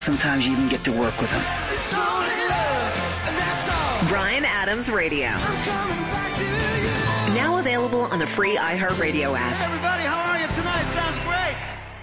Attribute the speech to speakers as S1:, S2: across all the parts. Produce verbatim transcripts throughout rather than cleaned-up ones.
S1: Sometimes you even get to work with them.
S2: It's only love, and that's all.
S3: Bryan Adams Radio.
S2: I'm coming back to you.
S3: Now available on the free iHeartRadio app.
S2: Hey everybody, how are you tonight? Sounds great.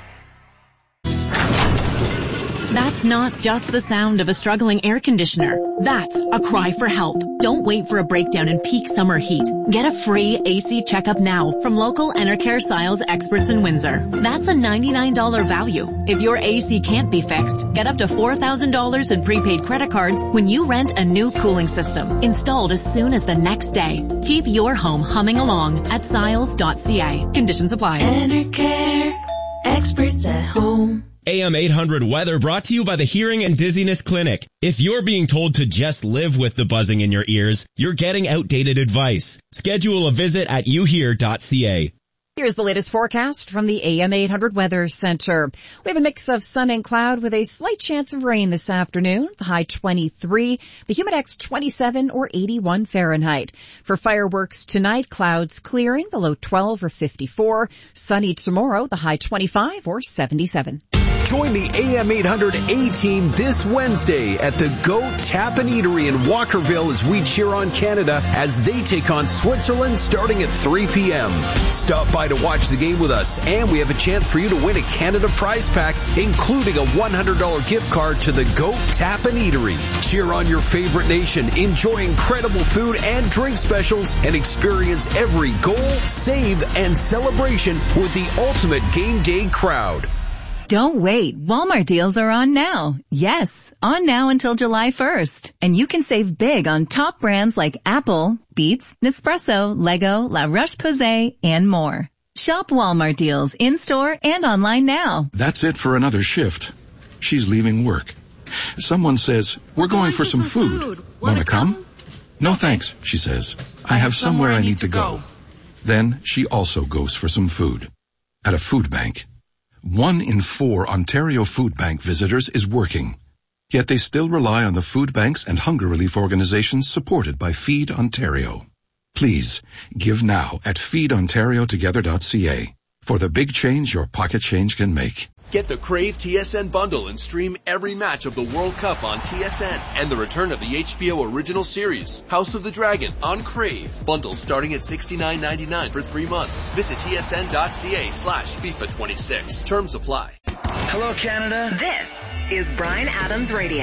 S4: That's not just the sound of a struggling air conditioner. That's a cry for help. Don't wait for a breakdown in peak summer heat. Get a free A C checkup now from local Enercare Siles experts in Windsor. That's a ninety-nine dollars value. If your A C can't be fixed, get up to four thousand dollars in prepaid credit cards when you rent a new cooling system, installed as soon as the next day. Keep your home humming along at siles dot c a. Conditions apply.
S5: Enercare, experts at home.
S6: A M eight hundred weather brought to you by the Hearing and Dizziness Clinic. If you're being told to just live with the buzzing in your ears, you're getting outdated advice. Schedule a visit at you hear dot c a.
S7: Here's the latest forecast from the A M eight hundred Weather Center. We have a mix of sun and cloud with a slight chance of rain this afternoon. The high twenty-three, the humidex twenty-seven or eighty-one Fahrenheit. For fireworks tonight, clouds clearing, the low twelve or fifty-four. Sunny tomorrow, the high twenty-five or seventy-seven.
S8: Join the A M eight hundred A-Team this Wednesday at the Goat Tap and Eatery in Walkerville as we cheer on Canada as they take on Switzerland starting at three p.m. Stop by to watch the game with us, and we have a chance for you to win a Canada prize pack, including a one hundred dollars gift card to the Goat Tap and Eatery. Cheer on your favorite nation, enjoy incredible food and drink specials, and experience every goal, save, and celebration with the ultimate game day crowd.
S9: Don't wait. Walmart deals are on now. Yes, on now until July first. And you can save big on top brands like Apple, Beats, Nespresso, Lego, La Roche-Posay, and more. Shop Walmart deals in-store and online now.
S10: That's it for another shift. She's leaving work. Someone says, we're going for some food. Want to come? No thanks, she says. I have somewhere I need to go. Then she also goes for some food. At a food bank. One in four Ontario Food Bank visitors is working. Yet they still rely on the food banks and hunger relief organizations supported by Feed Ontario. Please, give now at feed ontario together dot c a for the big change your pocket change can make.
S11: Get the Crave T S N bundle and stream every match of the World Cup on T S N and the return of the H B O original series, House of the Dragon, on Crave. Bundles starting at sixty-nine ninety-nine for three months. Visit T S N dot c a slash FIFA twenty-six. Terms apply.
S1: Hello, Canada.
S3: This is Bryan Adams Radio.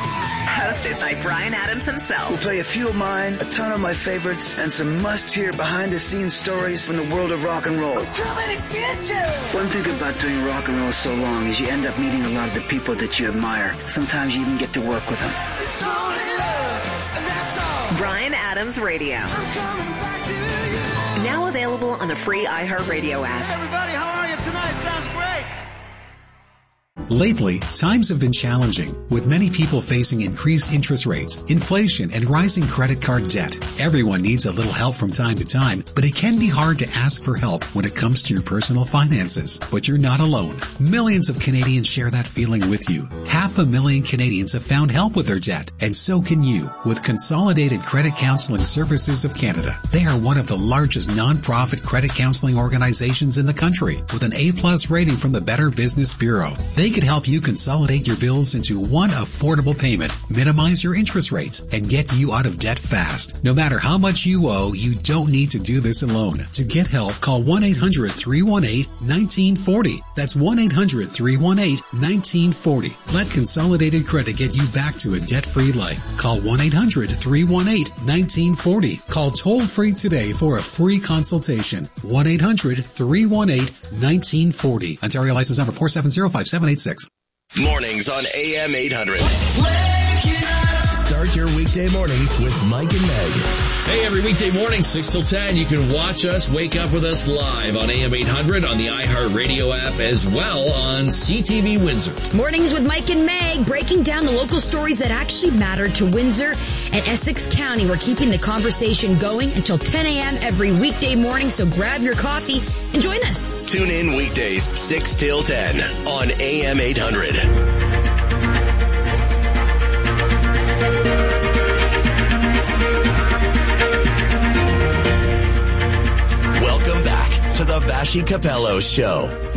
S3: Hosted by Bryan Adams himself.
S1: We'll play a few of mine, a ton of my favorites, and some must-hear behind-the-scenes stories from the world of rock and roll.
S2: I'm coming to get you.
S1: One thing about doing rock and roll so long is you end up meeting a lot of the people that you admire. Sometimes you even get to work with them.
S2: It's only love, and that's all.
S3: Bryan Adams Radio.
S2: I'm coming back to you.
S3: Now available on the free iHeartRadio app.
S2: Hey everybody, how are you tonight? Sounds great.
S12: Lately, times have been challenging, with many people facing increased interest rates, inflation, and rising credit card debt. Everyone needs a little help from time to time, but it can be hard to ask for help when it comes to your personal finances. But you're not alone. Millions of Canadians share that feeling with you. Half a million Canadians have found help with their debt, and so can you, with Consolidated Credit Counseling Services of Canada. They are one of the largest non-profit credit counseling organizations in the country, with an A-plus rating from the Better Business Bureau. They can help you consolidate your bills into one affordable payment, minimize your interest rates, and get you out of debt fast. No matter how much you owe, you don't need to do this alone. To get help, call one eight hundred three one eight one nine four zero. That's one eight hundred three one eight one nine four zero. Let Consolidated Credit get you back to a debt-free life. Call one eight hundred three one eight one nine four zero. Call toll-free today for a free consultation. one eight hundred three one eight one nine four zero. Ontario license number four seven zero five seven eight six.
S13: Mornings on A M eight hundred. Start your weekday mornings with Mike and Meg.
S14: Hey, every weekday morning, six till ten, you can watch us, wake up with us live on A M eight hundred on the iHeartRadio app, as well on C T V Windsor.
S15: Mornings with Mike and Meg, breaking down the local stories that actually matter to Windsor and Essex County. We're keeping the conversation going until ten a.m. every weekday morning, so grab your coffee and join us.
S13: Tune in weekdays, six till ten on A M eight hundred. Welcome back to the Vashi Capello Show.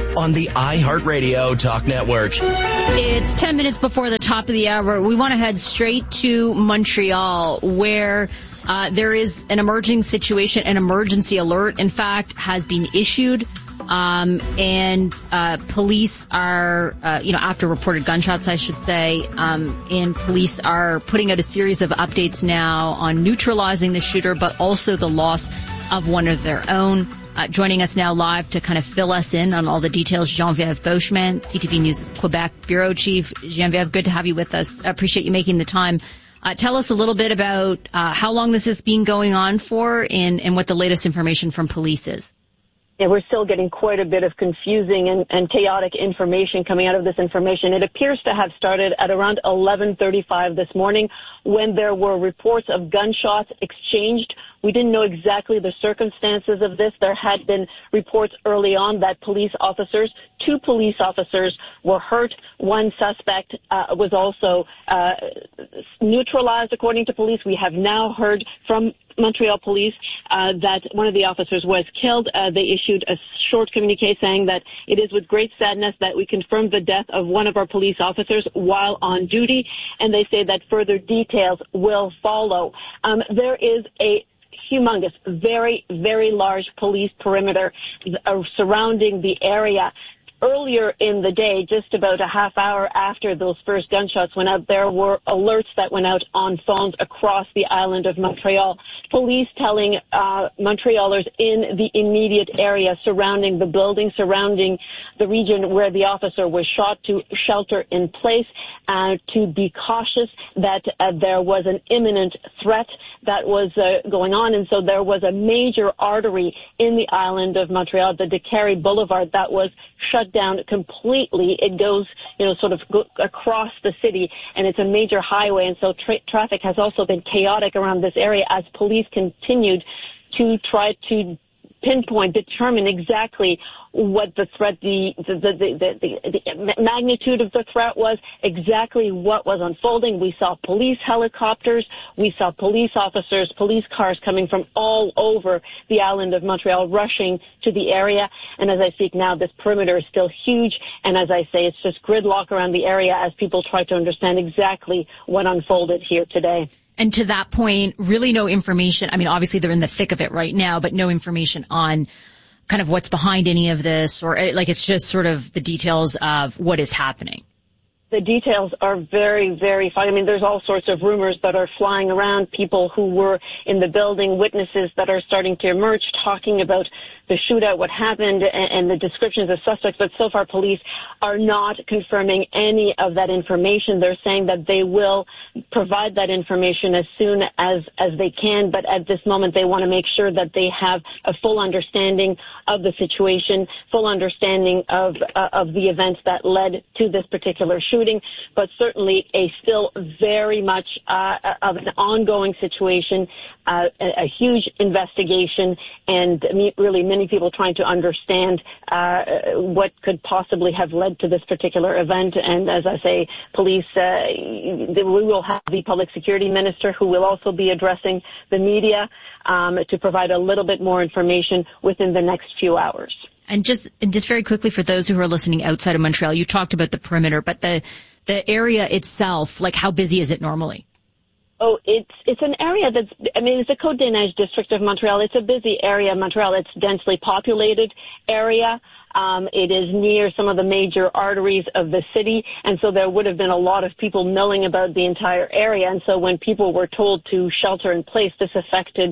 S13: on the iHeartRadio Talk Network.
S15: It's ten minutes before the top of the hour. We want to head straight to Montreal, where uh, there is an emerging situation. An emergency alert, in fact, has been issued. Um, and, uh, police are, uh, you know, after reported gunshots, I should say, um, and police are putting out a series of updates now on neutralizing the shooter, but also the loss of one of their own. Uh, joining us now live to kind of fill us in on all the details, Geneviève Beauchemin, C T V News' Quebec Bureau Chief. Geneviève, good to have you with us. I appreciate you making the time. Uh, tell us a little bit about, uh, how long this has been going on for and, and what the latest information from police is.
S16: Yeah, we're still getting quite a bit of confusing and, and chaotic information coming out of this information. It appears to have started at around eleven thirty-five this morning when there were reports of gunshots exchanged. We didn't know exactly the circumstances of this. There had been reports early on that police officers, two police officers were hurt. One suspect uh, was also uh, neutralized, according to police. We have now heard from Montreal police uh, that one of the officers was killed. Uh, they issued a short communique saying that it is with great sadness that we confirm the death of one of our police officers while on duty, and they say that further details will follow. Um, there is a humongous, very, very large police perimeter uh, surrounding the area. Earlier in the day, just about a half hour after those first gunshots went out, there were alerts that went out on phones across the island of Montreal. Police telling uh Montrealers in the immediate area surrounding the building, surrounding the region where the officer was shot, to shelter in place, uh, to be cautious that uh, there was an imminent threat that was uh, going on. And so there was a major artery in the island of Montreal, the Décarie Boulevard, that was shut down completely. It goes, you know, sort of go across the city, and it's a major highway, and so tra- traffic has also been chaotic around this area as police continued to try to pinpoint, determine exactly what the threat, the the, the the the the magnitude of the threat was, exactly what was unfolding. We saw police helicopters, we saw police officers, police cars coming from all over the island of Montreal, rushing to the area. And as I speak now, this perimeter is still huge. And as I say, it's just gridlock around the area as people try to understand exactly what unfolded here today.
S15: And to that point, really no information. I mean, obviously they're in the thick of it right now, but no information on kind of what's behind any of this, or like it's just sort of the details of what is happening.
S16: The details are very, very fine. I mean, there's all sorts of rumors that are flying around, people who were in the building, witnesses that are starting to emerge, talking about the shootout, what happened, and, and the descriptions of suspects. But so far, police are not confirming any of that information. They're saying that they will provide that information as soon as, as they can. But at this moment, they want to make sure that they have a full understanding of the situation, full understanding of, uh, of the events that led to this particular shooting. But certainly a still very much uh, of an ongoing situation, uh, a, a huge investigation, and really many people trying to understand uh, what could possibly have led to this particular event. And as I say, police, uh, we will have the public security minister who will also be addressing the media um, to provide a little bit more information within the next few hours.
S15: And just, and just very quickly for those who are listening outside of Montreal, you talked about the perimeter, but the, the area itself, like how busy is it normally?
S16: Oh, it's it's an area that's, I mean, it's the Côte-des-Neiges district of Montreal. It's a busy area of Montreal. It's a densely populated area. Um, it is near some of the major arteries of the city, and so there would have been a lot of people milling about the entire area. And so when people were told to shelter in place, this affected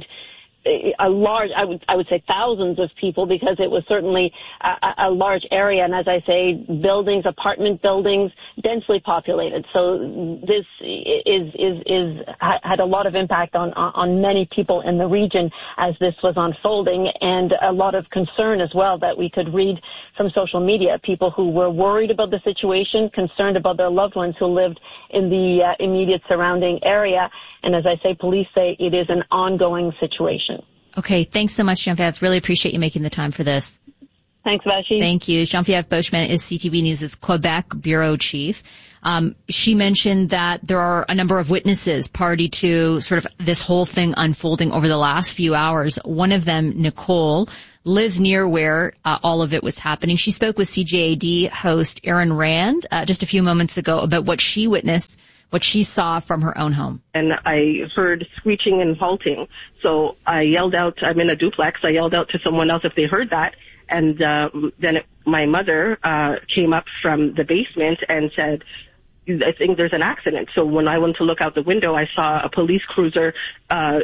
S16: a large, I would, I would say thousands of people, because it was certainly a, a large area. And as I say, buildings, apartment buildings, densely populated. So this is, is, is, had a lot of impact on, on many people in the region as this was unfolding, and a lot of concern as well that we could read from social media. People who were worried about the situation, concerned about their loved ones who lived in the uh, immediate surrounding area. And as I say, police say it is an ongoing situation.
S15: Okay, thanks so much, Geneviève. Really appreciate you making the time for this.
S16: Thanks, Vashi.
S15: Thank you. Geneviève Beauchemin is C T V News' Quebec Bureau Chief. Um, she mentioned that there are a number of witnesses party to sort of this whole thing unfolding over the last few hours. One of them, Nicole,
S17: lives near where uh, all of it was happening. She spoke with C J A D host Erin Rand uh, just a few moments ago about what she witnessed, what she saw from her own home.
S18: And I heard screeching and halting. So I yelled out, I'm in a duplex, I yelled out to someone else if they heard that. And uh, then it, my mother uh, came up from the basement and said, I think there's an accident. So when I went to look out the window, I saw a police cruiser uh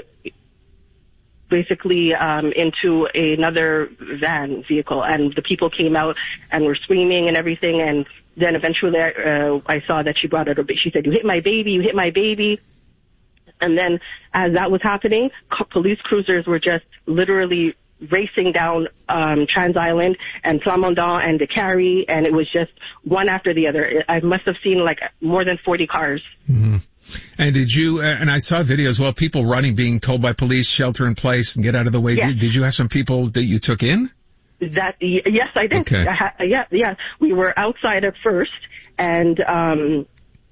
S18: basically um into another van vehicle, and the people came out and were screaming and everything. And then eventually uh, I saw that she brought out her, she said, you hit my baby, you hit my baby. And then as that was happening, police cruisers were just literally racing down um Trans Island and Plamondon and DeCarry, and it was just one after the other. I must have seen like more than forty cars.
S19: Mm-hmm. And did you, uh, and I saw a video as well, people running, being told by police, shelter in place and get out of the way.
S18: Yes.
S19: Did, did you have some people that you took in?
S18: That, yes, I did.
S19: Okay.
S18: I ha- yeah, yeah. We were outside at first, and um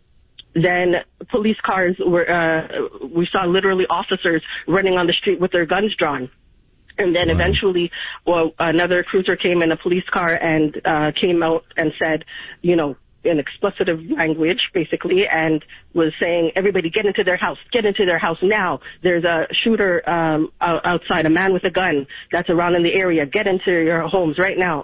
S18: then police cars were, uh we saw literally officers running on the street with their guns drawn. And then wow. eventually, well, another cruiser came in a police car and uh came out and said, you know, in explicitive language, basically, and was saying, everybody get into their house, get into their house now. There's a shooter um outside, a man with a gun that's around in the area. Get into your homes right now.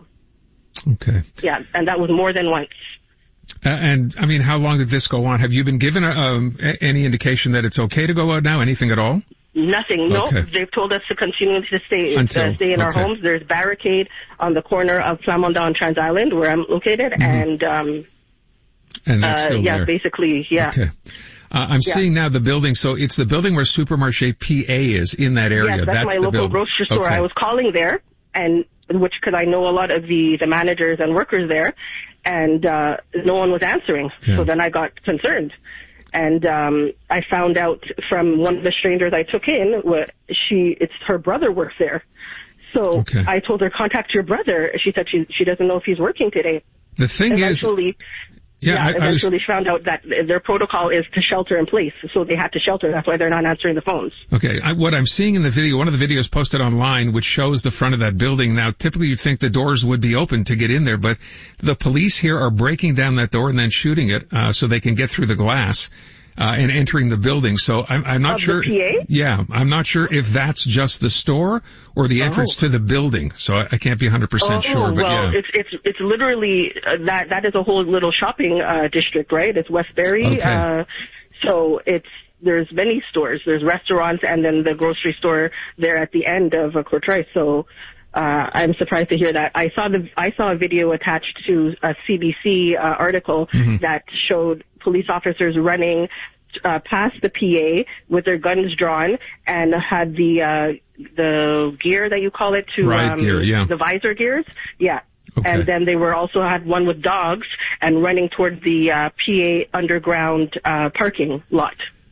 S19: Okay.
S18: Yeah, and that was more than once.
S19: Uh, and, I mean, how long did this go on? Have you been given a, um, any indication that it's okay to go out now? Anything at all?
S18: Nothing. No,
S19: okay.
S18: They've told us to continue to stay
S19: Until,
S18: uh, stay in
S19: okay.
S18: our homes. There's barricade on the corner of Plamondon Trans Island where I'm located, mm-hmm. and um,
S19: and that's
S18: uh,
S19: still
S18: yeah,
S19: there.
S18: basically, yeah.
S19: Okay. Uh, I'm yeah. seeing now the building. So it's the building where Supermarché P A is in that area.
S18: Yes, that's,
S19: that's
S18: my
S19: the
S18: local
S19: building.
S18: grocery store.
S19: Okay.
S18: I was calling there, and which because I know a lot of the the managers and workers there, and uh, no one was answering. Yeah. So then I got concerned. And um I found out from one of the strangers I took in, what she, it's her brother works there. So
S19: okay.
S18: I told her, contact your brother. She said she she doesn't know if he's working today.
S19: The thing
S18: eventually,
S19: is... Yeah,
S18: yeah
S19: I,
S18: eventually
S19: I was,
S18: found out that their protocol is to shelter in place. So they had to shelter. That's why they're not answering the phones.
S19: Okay, I, what I'm seeing in the video, one of the videos posted online, which shows the front of that building. Now, typically you'd think the doors would be open to get in there, but the police here are breaking down that door and then shooting it uh, so they can get through the glass. Uh, and entering the building. So I'm, I'm not
S18: of
S19: sure.
S18: The P A?
S19: Yeah, I'm not sure if that's just the store or the entrance
S18: oh.
S19: to the building. So I, I can't be one hundred percent
S18: oh,
S19: sure. But
S18: well,
S19: yeah.
S18: it's it's it's literally uh, that that is a whole little shopping uh, district, right? It's Westbury.
S19: Okay.
S18: Uh, so it's there's many stores, there's restaurants, and then the grocery store there at the end of uh, Courtrai. So. Uh, I'm surprised to hear that. I saw the I saw a video attached to a C B C uh, article
S19: mm-hmm.
S18: that showed police officers running uh, past the P A with their guns drawn and had the uh, the gear that you call it to
S19: riot
S18: um,
S19: gear, yeah.
S18: the visor gears, yeah.
S19: Okay.
S18: And then they were also had one with dogs and running toward the uh, P A underground uh, parking lot.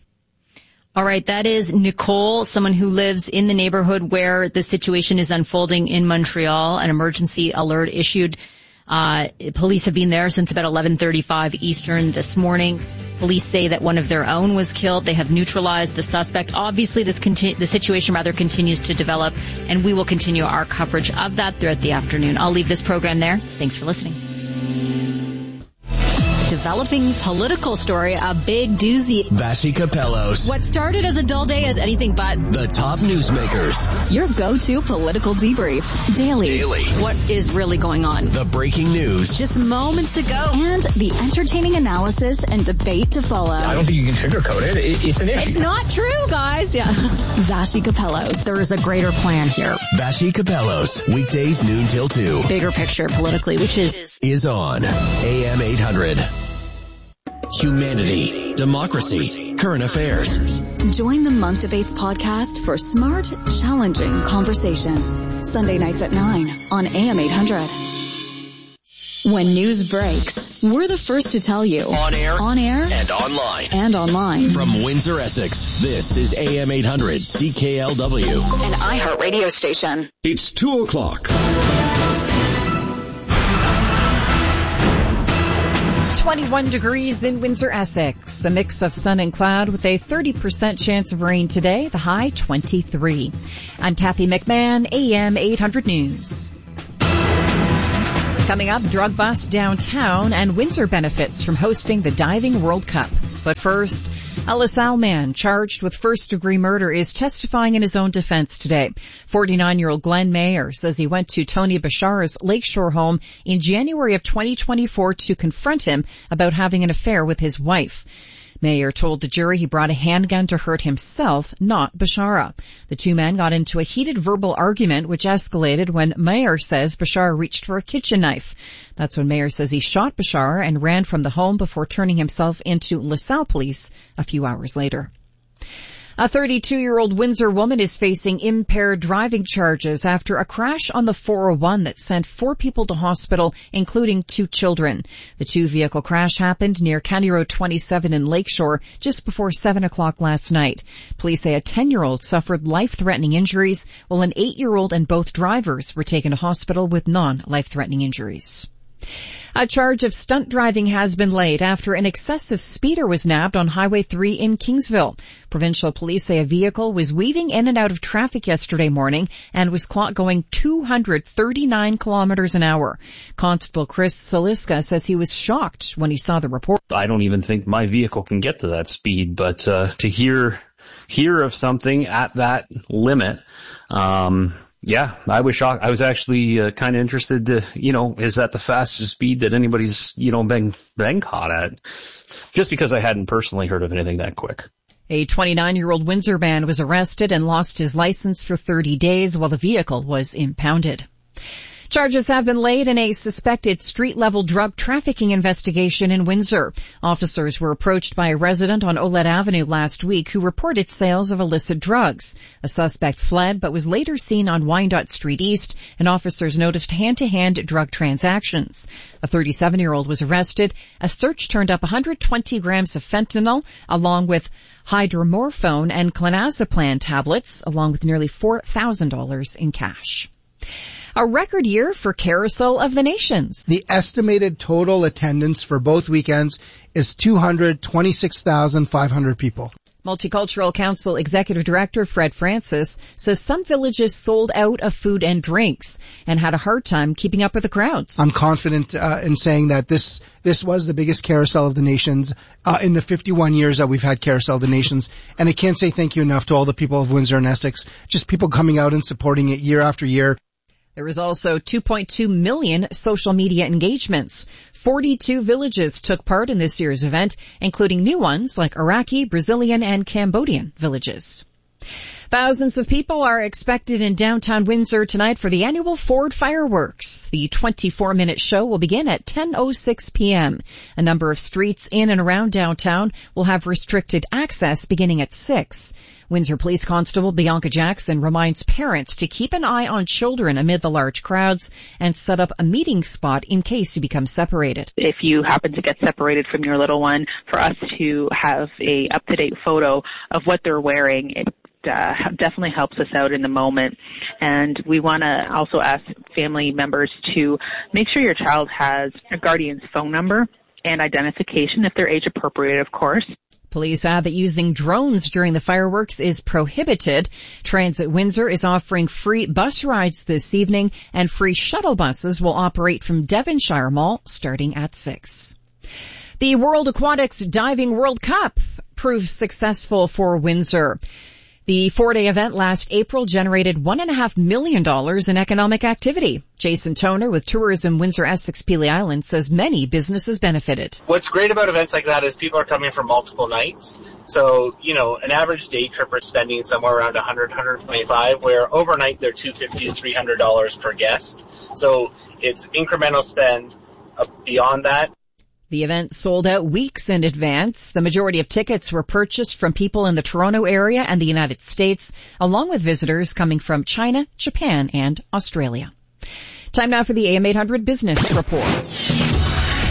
S17: All right, that is Nicole, someone who lives in the neighborhood where the situation is unfolding in Montreal. An emergency alert issued. Uh, police have been there since about eleven thirty-five Eastern this morning. Police say that one of their own was killed. They have neutralized the suspect. Obviously, this conti- the situation rather continues to develop, and we will continue our coverage of that throughout the afternoon. I'll leave this program there. Thanks for listening.
S15: Developing political story, a big doozy.
S13: Vassy Capellos.
S15: What started as a dull day as anything but
S13: the top newsmakers.
S20: Your go-to political debrief. Daily.
S13: Daily.
S15: What is really going on?
S13: The breaking news.
S15: Just moments ago.
S20: And the entertaining analysis and debate to follow.
S21: I don't think you can sugarcoat it. it it's an issue.
S15: It's not true, guys. Yeah.
S20: Vassy Capellos.
S15: There is a greater plan here.
S13: Vassy Capellos. Weekdays noon till two.
S15: Bigger picture politically, which is...
S13: Is on A M eight hundred. Humanity, democracy, current affairs.
S20: Join the Monk Debates podcast for smart, challenging conversation. Sunday nights at nine on A M eight hundred. When news breaks, we're the first to tell you.
S13: On air,
S20: on air,
S13: and online.
S20: And online.
S13: From Windsor, Essex, this is A M eight hundred C K L W.
S20: An iHeart radio station.
S22: It's two o'clock.
S7: twenty-one degrees in Windsor, Essex. A mix of sun and cloud with a thirty percent chance of rain today. The high twenty-three. I'm Kathy McMahon, A M eight hundred News. Coming up, drug bust downtown and Windsor benefits from hosting the Diving World Cup. But first, a LaSalle man charged with first-degree murder is testifying in his own defense today. forty-nine-year-old Glenn Mayer says he went to Tony Bashar's Lakeshore home in January of twenty twenty-four to confront him about having an affair with his wife. Mayer told the jury he brought a handgun to hurt himself, not Bashara. The two men got into a heated verbal argument which escalated when Mayer says Bashara reached for a kitchen knife. That's when Mayer says he shot Bashara and ran from the home before turning himself into LaSalle police a few hours later. A thirty-two-year-old Windsor woman is facing impaired driving charges after a crash on the four oh one that sent four people to hospital, including two children. The two-vehicle crash happened near County Road twenty-seven in Lakeshore just before seven o'clock last night. Police say a ten-year-old suffered life-threatening injuries, while an eight-year-old and both drivers were taken to hospital with non-life-threatening injuries. A charge of stunt driving has been laid after an excessive speeder was nabbed on Highway three in Kingsville. Provincial police say a vehicle was weaving in and out of traffic yesterday morning and was caught going two hundred thirty-nine kilometers an hour. Constable Chris Saliska says he was shocked when he saw the report.
S4: I don't even think my vehicle can get to that speed, but uh, to hear hear of something at that limit, um yeah, I was shocked. I was actually uh, kind of interested to, you know, is that the fastest speed that anybody's, you know, been, been caught at? Just because I hadn't personally heard of anything that quick.
S7: A twenty-nine-year-old Windsor man was arrested and lost his license for thirty days while the vehicle was impounded. Charges have been laid in a suspected street-level drug trafficking investigation in Windsor. Officers were approached by a resident on Olette Avenue last week who reported sales of illicit drugs. A suspect fled but was later seen on Wyandotte Street East, and officers noticed hand-to-hand drug transactions. A thirty-seven-year-old was arrested. A search turned up one hundred twenty grams of fentanyl, along with hydromorphone and clonazepam tablets, along with nearly four thousand dollars in cash. A record year for Carousel of the Nations.
S22: The estimated total attendance for both weekends is two hundred twenty-six thousand five hundred people.
S7: Multicultural Council Executive Director Fred Francis says some villages sold out of food and drinks and had a hard time keeping up with the crowds.
S22: I'm confident uh, in saying that this this was the biggest Carousel of the Nations uh, in the fifty-one years that we've had Carousel of the Nations. And I can't say thank you enough to all the people of Windsor and Essex, just people coming out and supporting it year after year.
S7: There was also two point two million social media engagements. forty-two villages took part in this year's event, including new ones like Iraqi, Brazilian, and Cambodian villages. Thousands of people are expected in downtown Windsor tonight for the annual Ford Fireworks. The twenty-four minute show will begin at ten oh six p.m. A number of streets in and around downtown will have restricted access beginning at six. Windsor Police Constable Bianca Jackson reminds parents to keep an eye on children amid the large crowds and set up a meeting spot in case you become separated.
S23: If you happen to get separated from your little one, for us to have a up-to-date photo of what they're wearing, it uh, definitely helps us out in the moment. And we want to also ask family members to make sure your child has a guardian's phone number and identification if they're age appropriate, of course.
S7: Police add that using drones during the fireworks is prohibited. Transit Windsor is offering free bus rides this evening, and free shuttle buses will operate from Devonshire Mall starting at six. The World Aquatics Diving World Cup proved successful for Windsor. The four-day event last April generated one and a half million dollars in economic activity. Jason Toner with Tourism Windsor Essex Pelee Island says many businesses benefited.
S24: What's great about events like that is people are coming for multiple nights. So, you know, an average day tripper is spending somewhere around one hundred, one hundred twenty-five, where overnight they're two hundred fifty to three hundred dollars per guest. So it's incremental spend beyond that.
S7: The event sold out weeks in advance. The majority of tickets were purchased from people in the Toronto area and the United States, along with visitors coming from China, Japan, and Australia. Time now for the A M eight hundred Business Report.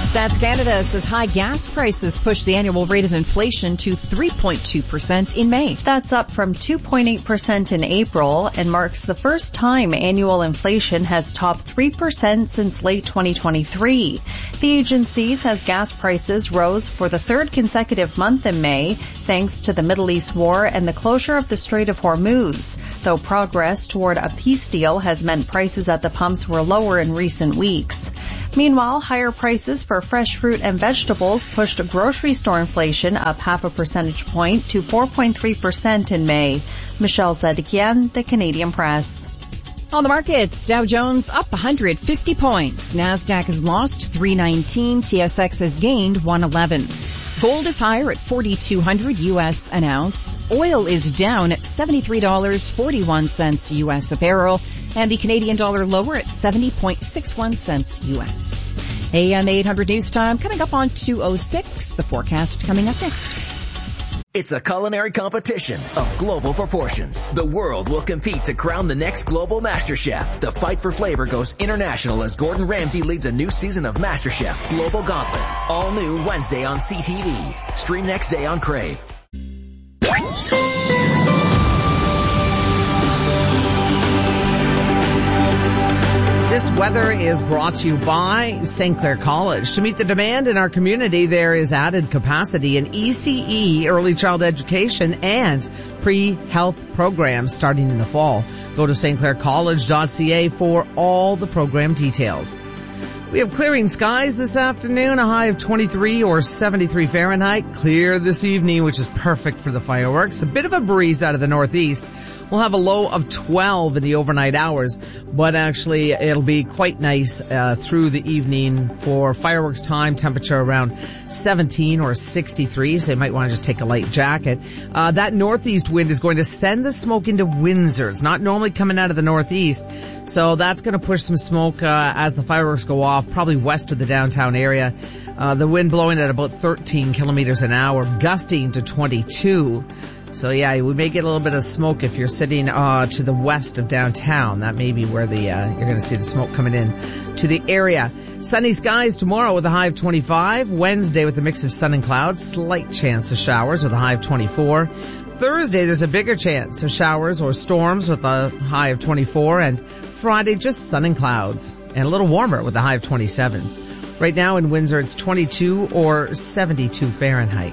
S7: Stats Canada says high gas prices pushed the annual rate of inflation to three point two percent in May.
S5: That's up from two point eight percent in April and marks the first time annual inflation has topped three percent since late twenty twenty-three. The agency says gas prices rose for the third consecutive month in May, thanks to the Middle East war and the closure of the Strait of Hormuz, though progress toward a peace deal has meant prices at the pumps were lower in recent weeks. Meanwhile, higher prices for fresh fruit and vegetables pushed grocery store inflation up half a percentage point to four point three percent in May. Michelle Zedekian, The Canadian Press.
S7: On the markets, Dow Jones up one hundred fifty points. NASDAQ has lost three nineteen. T S X has gained one eleven. Gold is higher at forty-two hundred U S an ounce. Oil is down at seventy-three dollars and forty-one cents U S a barrel. And the Canadian dollar lower at seventy point six one cents U S. A M eight hundred News Time coming up on two oh six. The forecast coming up next.
S6: It's a culinary competition of global proportions. The world will compete to crown the next global MasterChef. The fight for flavor goes international as Gordon Ramsay leads a new season of MasterChef Global Gauntlet. All new Wednesday on C T V. Stream next day on Crave.
S8: This weather is brought to you by Saint Clair College. To meet the demand in our community, there is added capacity in E C E, early child education, and pre-health programs starting in the fall. Go to s t clair college dot c a for all the program details. We have clearing skies this afternoon, a high of twenty-three or seventy-three Fahrenheit. Clear this evening, which is perfect for the fireworks. A bit of a breeze out of the northeast. We'll have a low of twelve in the overnight hours, but actually it'll be quite nice uh, through the evening for fireworks time. Temperature around seventeen or sixty-three, so you might want to just take a light jacket. Uh, that northeast wind is going to send the smoke into Windsor. It's not normally coming out of the northeast, so that's going to push some smoke uh, as the fireworks go off, probably west of the downtown area. Uh, the wind blowing at about thirteen kilometers an hour, gusting to twenty-two. So yeah, we may get a little bit of smoke if you're sitting uh to the west of downtown. That may be where the uh you're going to see the smoke coming in to the area. Sunny skies tomorrow with a high of twenty-five. Wednesday with a mix of sun and clouds. Slight chance of showers with a high of twenty-four. Thursday there's a bigger chance of showers or storms with a high of twenty-four. And Friday just sun and clouds and a little warmer with a high of twenty-seven. Right now in Windsor it's twenty-two or seventy-two Fahrenheit.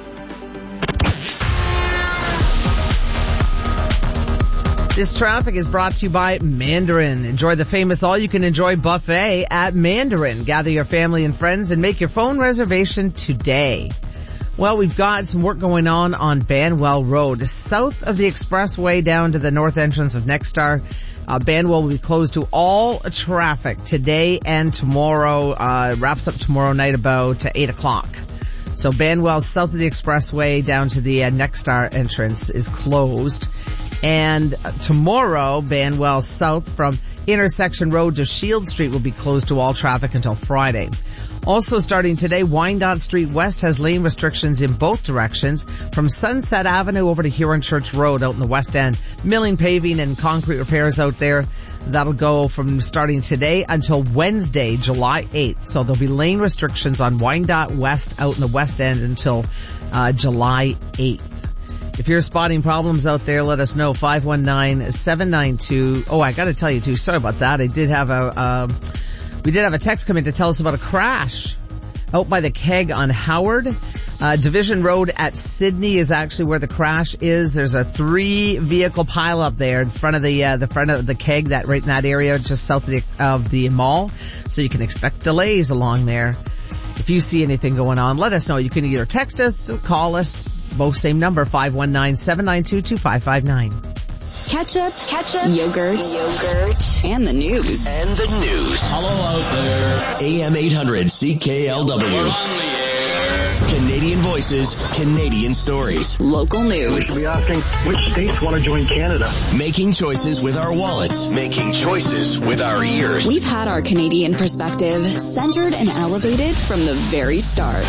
S8: This traffic is brought to you by Mandarin. Enjoy the famous all-you-can-enjoy buffet at Mandarin. Gather your family and friends and make your phone reservation today. Well, we've got some work going on on Banwell Road, south of the expressway down to the north entrance of Nexstar. Uh, Banwell will be closed to all traffic today and tomorrow. Uh, wraps up tomorrow night about uh, eight o'clock. So Banwell south of the expressway down to the uh, Nexstar entrance is closed. And tomorrow, Banwell South from Intersection Road to Shield Street will be closed to all traffic until Friday. Also starting today, Wyandotte Street West has lane restrictions in both directions from Sunset Avenue over to Huron Church Road out in the West End. Milling, paving, and concrete repairs out there. That'll go from starting today until Wednesday, July eighth. So there'll be lane restrictions on Wyandotte West out in the West End until uh, July eighth. If you're spotting problems out there, let us know. five one nine, seven nine two. Oh, I got to tell you too. Sorry about that. I did have a, uh, we did have a text come in to tell us about a crash out by the keg on Howard. Uh, Division Road at Sydney is actually where the crash is. There's a three vehicle pileup there in front of the, uh, the front of the keg that right in that area just south of the, of the mall. So you can expect delays along there. If you see anything going on, let us know. You can either text us or call us. Both same number, five one nine, seven nine two, two five five nine.
S20: Ketchup, ketchup, yogurt, yogurt, and the news.
S13: And the news.
S14: Hello out there.
S13: A M eight hundred C K L W.
S14: We're on the air.
S13: Canadian voices, Canadian stories.
S20: Local news.
S9: We should be asking which states want to join Canada.
S13: Making choices with our wallets. Making choices with our ears.
S20: We've had our Canadian perspective centered and elevated from the very start.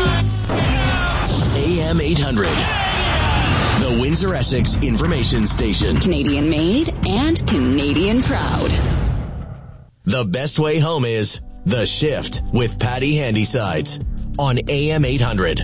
S13: A M eight hundred. The Windsor Essex Information Station.
S20: Canadian made and Canadian proud.
S13: The best way home is The Shift with Patty Handysides on A M eight hundred.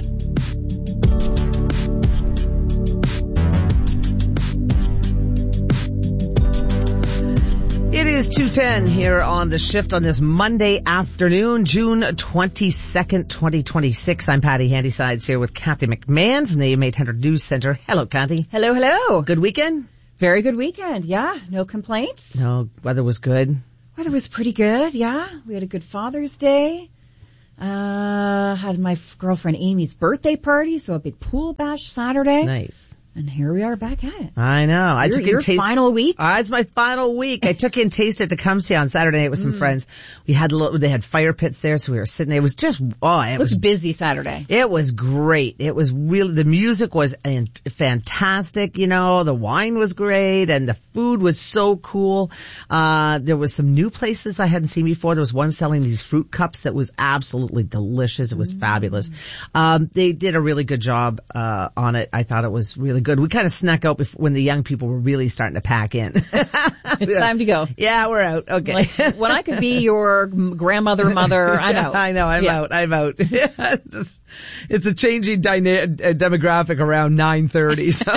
S8: It is two ten here on The Shift on this Monday afternoon, June twenty-second, twenty twenty-six. I'm Patty Handysides here with Kathy McMahon from the A M eight hundred News Center. Hello, Kathy.
S7: Hello, hello.
S8: Good weekend?
S7: Very good weekend, yeah. No complaints.
S8: No, weather was good.
S7: Weather was pretty good, yeah. We had a good Father's Day. Uh, had my f- girlfriend Amy's birthday party, so a big pool bash Saturday.
S8: Nice.
S7: And here we are back at it.
S8: I know. I
S7: your,
S8: took
S7: your
S8: in taste.
S7: final week?
S8: Uh, it's my final week. I took in Taste at Tecumseh on Saturday night with some mm. friends. We had a little, they had fire pits there, so we were sitting there. It was just, oh, it,
S7: it
S8: was
S7: busy Saturday.
S8: It was great. It was really, the music was fantastic, you know, the wine was great, and the food was so cool. Uh, there was some new places I hadn't seen before. There was one selling these fruit cups that was absolutely delicious. It was mm. fabulous. Um, they did a really good job, uh, on it. I thought it was really good. We kind of snuck out before, when the young people were really starting to pack in.
S7: It's time to go.
S8: Yeah, we're out. Okay.
S7: Like, when I could be your grandmother, mother, I'm out.
S8: I know, I'm yeah. out. I'm out. it's, it's a changing dyna- demographic around nine thirty. So.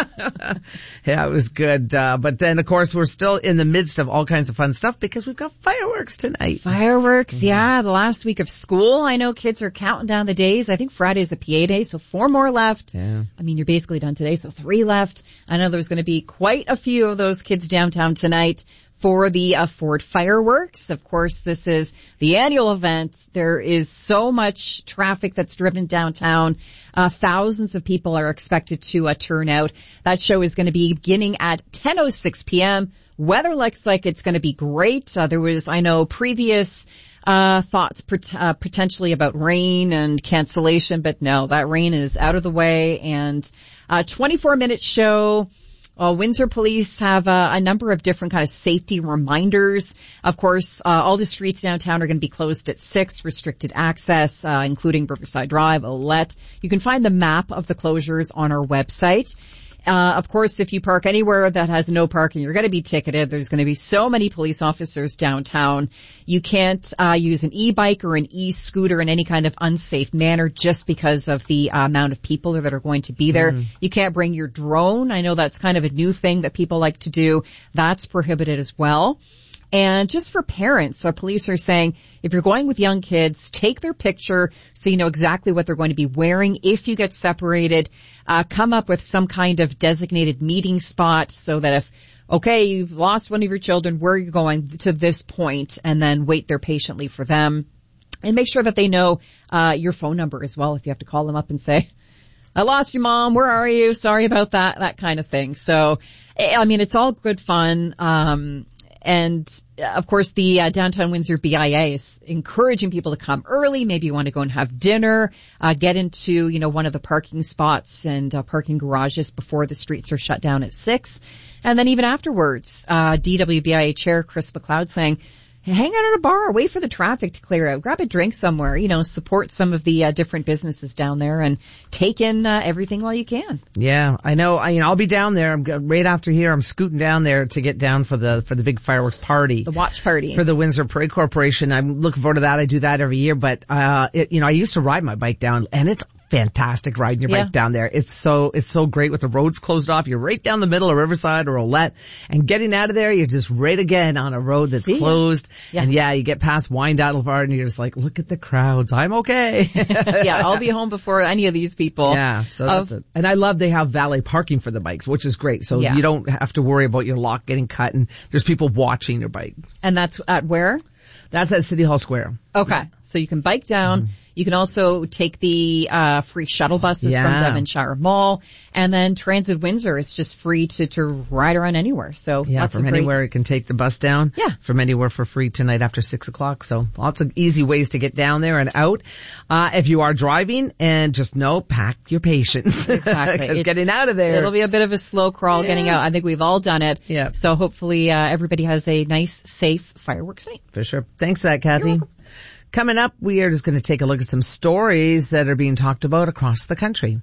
S8: Yeah, it was good. Uh, but then, of course, we're still in the midst of all kinds of fun stuff because we've got fireworks tonight.
S7: Fireworks, mm-hmm. yeah. The last week of school. I know kids are counting down the days. I think Friday's a P A day, so four more left.
S8: Yeah.
S7: I mean, you're basically done today, so three left. I know there's going to be quite a few of those kids downtown tonight for the uh, Ford fireworks. Of course, this is the annual event. There is so much traffic that's driven downtown. Uh, thousands of people are expected to uh, turn out. That show is going to be beginning at ten oh six p.m. Weather looks like it's going to be great. Uh, there was, I know, previous uh thoughts pot- uh, potentially about rain and cancellation, but no, that rain is out of the way. And a twenty-four minute show. Uh, Windsor Police have uh, a number of different kind of safety reminders. Of course, uh, all the streets downtown are going to be closed at six, restricted access, uh, including Riverside Drive, Olette. You can find the map of the closures on our website. Uh, of course, if you park anywhere that has no parking, you're going to be ticketed. There's going to be so many police officers downtown. You can't uh, use an e-bike or an e-scooter in any kind of unsafe manner just because of the uh, amount of people that are going to be there. Mm. You can't bring your drone. I know that's kind of a new thing that people like to do. That's prohibited as well. And just for parents, so police are saying if you're going with young kids, take their picture so you know exactly what they're going to be wearing. If you get separated, uh, come up with some kind of designated meeting spot so that if, okay, you've lost one of your children, where are you going to this point, and then wait there patiently for them. And make sure that they know uh your phone number as well if you have to call them up and say, I lost you, Mom. Where are you? Sorry about that, that kind of thing. So, I mean, it's all good fun. Um, And, of course, the uh, Downtown Windsor B I A is encouraging people to come early. Maybe you want to go and have dinner, uh, get into, you know, one of the parking spots and uh, parking garages before the streets are shut down at six. And then even afterwards, uh, D W B I A Chair Chris McLeod saying, hang out at a bar, wait for the traffic to clear out, grab a drink somewhere, you know, support some of the uh, different businesses down there and take in uh, everything while you can.
S8: Yeah, I know. I, you know, I'll be down there. I'm right after here. I'm scooting down there to get down for the for the big fireworks party,
S7: the watch party
S8: for the Windsor Parade Corporation. I'm looking forward to that. I do that every year, but uh, it, you know, I used to ride my bike down, and it's fantastic riding your
S7: yeah.
S8: bike down there. It's so, it's so great with the roads closed off. You're right down the middle of Riverside or Olette, and getting out of there, you're just right again on a road that's See? closed. Yeah. And yeah, you get past Wyandotte Boulevard and you're just like, look at the crowds. I'm okay.
S7: Yeah, I'll be home before any of these people.
S8: Yeah. So that's it. And I love they have valet parking for the bikes, which is great. So yeah. you don't have to worry about your lock getting cut, and there's people watching your bike.
S7: And that's at where?
S8: That's at City Hall Square.
S7: Okay. So you can bike down. Mm-hmm. You can also take the uh free shuttle buses
S8: yeah.
S7: from Devonshire Mall, and then Transit Windsor. It's just free to, to ride around anywhere. So
S8: yeah,
S7: lots
S8: from
S7: of great...
S8: anywhere you can take the bus down.
S7: Yeah,
S8: from anywhere for free tonight after six o'clock. So lots of easy ways to get down there and out. Uh if you are driving, and just know, pack your patience.
S7: Exactly,
S8: because getting out of there,
S7: it'll be a bit of a slow crawl yeah. getting out. I think we've all done it.
S8: Yeah.
S7: So hopefully uh, everybody has a nice, safe fireworks night.
S8: For sure. Thanks for that, Kathy. Coming up, we are just going to take a look at some stories that are being talked about across the country.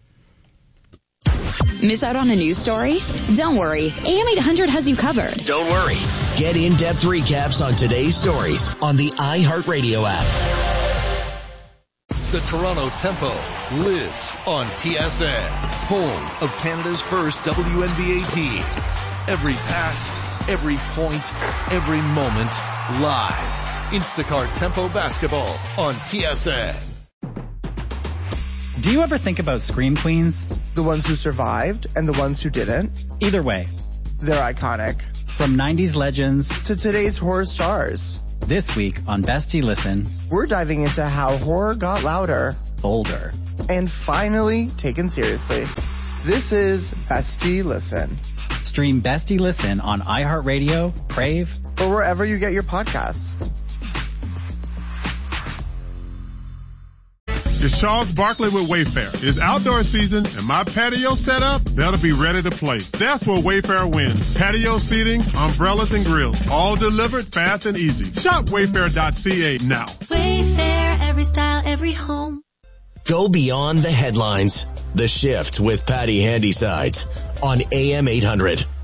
S20: Miss out on a news story? Don't worry. A M eight hundred has you covered.
S13: Don't worry. Get in-depth recaps on today's stories on the iHeartRadio app.
S1: The Toronto Tempo lives on T S N, home of Canada's first W N B A team. Every pass, every point, every moment, live. Instacart Tempo Basketball on T S N.
S3: Do you ever think about Scream Queens?
S10: The ones who survived and the ones who didn't?
S3: Either way,
S10: they're iconic.
S3: From nineties legends
S10: to today's horror stars.
S3: This week on Bestie Listen,
S10: we're diving into how horror got louder,
S3: bolder,
S10: and finally taken seriously. This is Bestie Listen.
S3: Stream Bestie Listen on iHeartRadio, Crave,
S10: or wherever you get your podcasts.
S11: It's Charles Barkley with Wayfair. It's outdoor season and my patio set up, that'll be ready to play. That's where Wayfair wins. Patio seating, umbrellas and grills, all delivered fast and easy. Shop wayfair dot c a now.
S25: Wayfair, every style, every home.
S13: Go beyond the headlines. The Shift with Patty Handysides on A M eight hundred.